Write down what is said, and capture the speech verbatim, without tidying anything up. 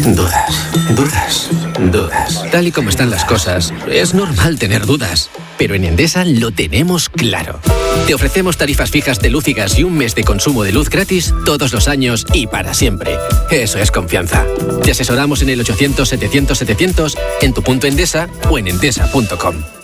Dudas, dudas, dudas. Tal y como están las cosas, es normal tener dudas. Pero en Endesa lo tenemos claro. Te ofrecemos tarifas fijas de luz y gas y un mes de consumo de luz gratis todos los años y para siempre. Eso es confianza. Te asesoramos en el ochocientos, setecientos, setecientos, en tu punto Endesa o en endesa punto com.